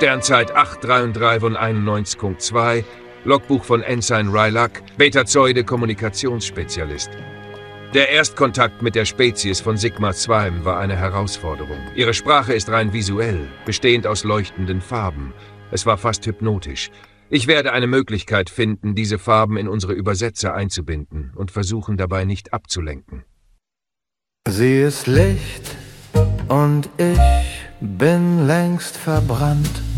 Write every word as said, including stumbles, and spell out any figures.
Sternzeit acht dreiunddreißig einundneunzig Punkt zwei, Logbuch von Ensign Rylak, Betazoide-Kommunikationsspezialist. Der Erstkontakt mit der Spezies von Sigma zwei war eine Herausforderung. Ihre Sprache ist rein visuell, bestehend aus leuchtenden Farben. Es war fast hypnotisch. Ich werde eine Möglichkeit finden, diese Farben in unsere Übersetzer einzubinden und versuchen dabei nicht abzulenken. Sie ist Licht und ich bin längst verbrannt.